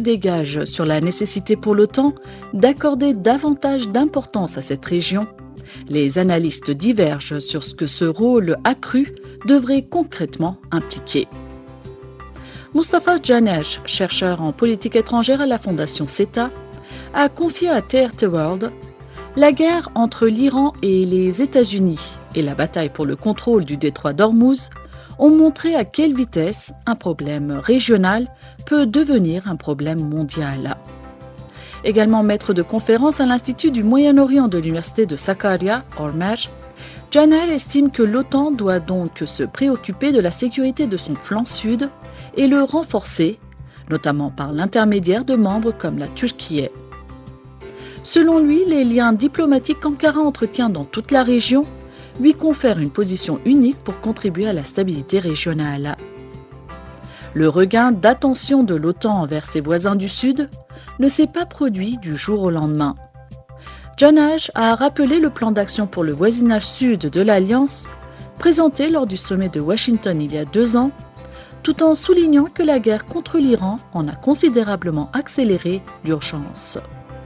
dégage sur la nécessité pour l'OTAN d'accorder davantage d'importance à cette région, les analystes divergent sur ce que ce rôle accru devrait concrètement impliquer. Mustafa Caner, chercheur en politique étrangère à la fondation CETA, a confié à TRT World « La guerre entre l'Iran et les États-Unis et la bataille pour le contrôle du détroit d'Ormuz ont montré à quelle vitesse un problème régional peut devenir un problème mondial. » Également maître de conférence à l'Institut du Moyen-Orient de l'Université de Sakarya, Ormej, Caner estime que l'OTAN doit donc se préoccuper de la sécurité de son flanc sud et le renforcer, notamment par l'intermédiaire de membres comme la Turquie. Selon lui, les liens diplomatiques qu'Ankara entretient dans toute la région lui confèrent une position unique pour contribuer à la stabilité régionale. Le regain d'attention de l'OTAN envers ses voisins du Sud ne s'est pas produit du jour au lendemain. Caner a rappelé le plan d'action pour le voisinage sud de l'Alliance, présenté lors du sommet de Washington il y a 2 ans, tout en soulignant que la guerre contre l'Iran en a considérablement accéléré l'urgence.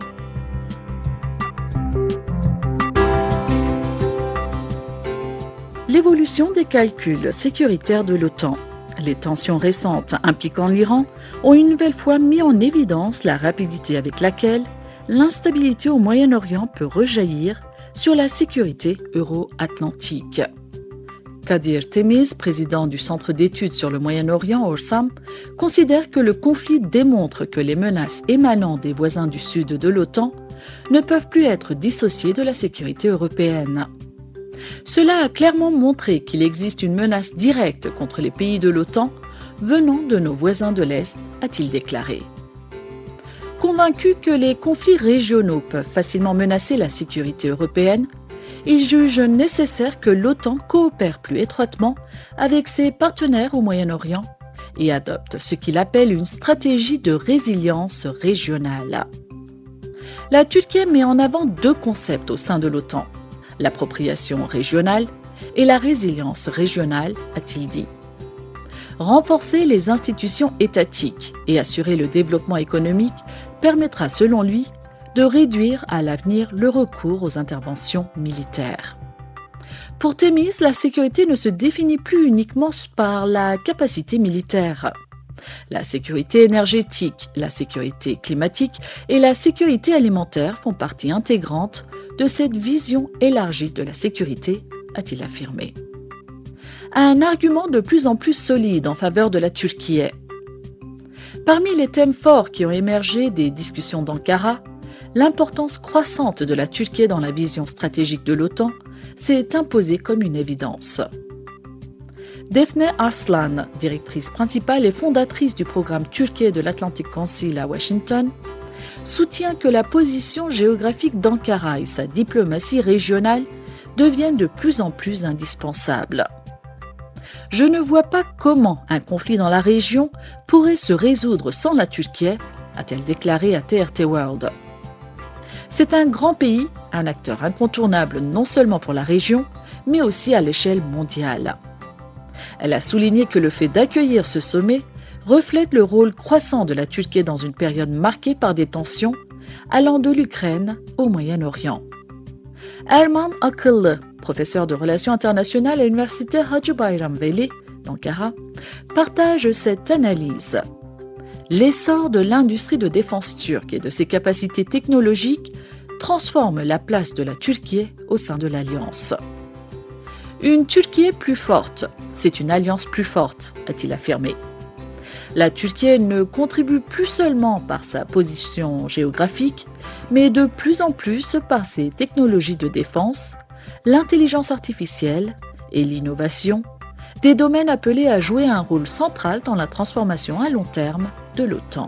L'évolution des calculs sécuritaires de l'OTAN. Les tensions récentes impliquant l'Iran ont une nouvelle fois mis en évidence la rapidité avec laquelle l'instabilité au Moyen-Orient peut rejaillir sur la sécurité euro-atlantique. Kadir Temiz, président du Centre d'études sur le Moyen-Orient, ORSAM, considère que le conflit démontre que les menaces émanant des voisins du sud de l'OTAN ne peuvent plus être dissociées de la sécurité européenne. Cela a clairement montré qu'il existe une menace directe contre les pays de l'OTAN venant de nos voisins de l'Est, a-t-il déclaré. Convaincu que les conflits régionaux peuvent facilement menacer la sécurité européenne, il juge nécessaire que l'OTAN coopère plus étroitement avec ses partenaires au Moyen-Orient et adopte ce qu'il appelle une stratégie de résilience régionale. La Turquie met en avant 2 concepts au sein de l'OTAN, l'appropriation régionale et la résilience régionale, a-t-il dit. Renforcer les institutions étatiques et assurer le développement économique permettra, selon lui, de réduire à l'avenir le recours aux interventions militaires. Pour Temiz, la sécurité ne se définit plus uniquement par la capacité militaire. La sécurité énergétique, la sécurité climatique et la sécurité alimentaire font partie intégrante de cette vision élargie de la sécurité, a-t-il affirmé. Un argument de plus en plus solide en faveur de la Turquie. Parmi les thèmes forts qui ont émergé des discussions d'Ankara, l'importance croissante de la Turquie dans la vision stratégique de l'OTAN s'est imposée comme une évidence. Defne Arslan, directrice principale et fondatrice du programme Turquie de l'Atlantic Council à Washington, soutient que la position géographique d'Ankara et sa diplomatie régionale deviennent de plus en plus indispensables. Je ne vois pas comment un conflit dans la région pourrait se résoudre sans la Turquie, a-t-elle déclaré à TRT World. C'est un grand pays, un acteur incontournable non seulement pour la région, mais aussi à l'échelle mondiale. Elle a souligné que le fait d'accueillir ce sommet reflète le rôle croissant de la Turquie dans une période marquée par des tensions allant de l'Ukraine au Moyen-Orient. Erman Akıllı, professeur de relations internationales à l'université Hacı Bayram Veli d'Ankara, partage cette analyse. L'essor de l'industrie de défense turque et de ses capacités technologiques transforme la place de la Turquie au sein de l'Alliance. Une Turquie plus forte, c'est une alliance plus forte, a-t-il affirmé. La Turquie ne contribue plus seulement par sa position géographique, mais de plus en plus par ses technologies de défense, l'intelligence artificielle et l'innovation, des domaines appelés à jouer un rôle central dans la transformation à long terme de l'OTAN.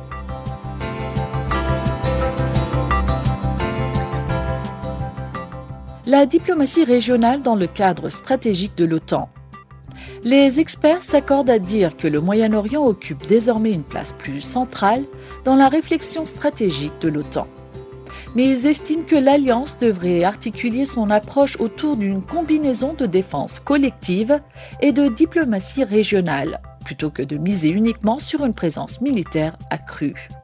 La diplomatie régionale dans le cadre stratégique de l'OTAN. Les experts s'accordent à dire que le Moyen-Orient occupe désormais une place plus centrale dans la réflexion stratégique de l'OTAN. Mais ils estiment que l'Alliance devrait articuler son approche autour d'une combinaison de défense collective et de diplomatie régionale, plutôt que de miser uniquement sur une présence militaire accrue.